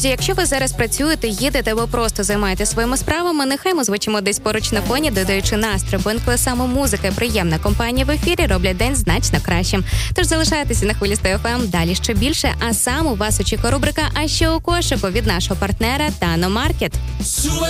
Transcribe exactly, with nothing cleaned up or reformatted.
Друзі, якщо ви зараз працюєте, їдете або просто займаєтесь своїми справами, нехай ми звучимо десь поруч на фоні, додаючи настрій, бо інколи саме музика і приємна компанія в ефірі роблять день значно кращим. Тож залишайтеся на хвилі Сто Еф Ем, далі ще більше, а сам у вас очікує рубрика «А що у кошику» від нашого партнера Тано Маркет.